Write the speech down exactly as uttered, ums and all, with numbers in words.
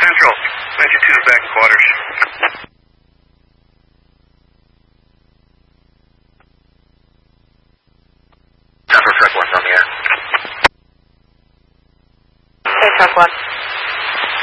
Central, ninety-two is back in quarters. Central, Truck one's on the air. Hey, Truck one.